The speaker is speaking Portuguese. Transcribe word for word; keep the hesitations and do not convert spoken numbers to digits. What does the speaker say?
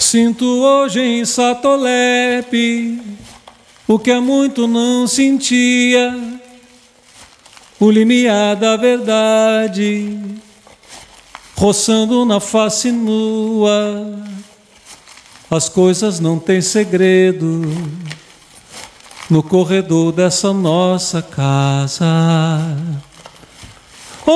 Sinto hoje em Satolepe o que há muito não sentia, o limiar da verdade roçando na face nua. As coisas não têm segredo no corredor dessa nossa casa.